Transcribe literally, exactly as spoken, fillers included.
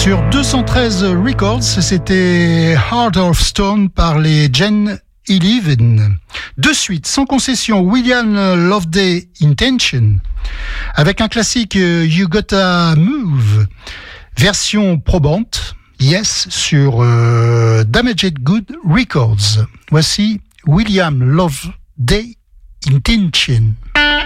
Sur deux cent treize Records, c'était Heart of Stone par les Gen Eleven. De suite, sans concession, William Loveday Intention, avec un classique You Gotta Move, version probante, Yes, sur euh, Damaged Good Records. Voici William Loveday Intention.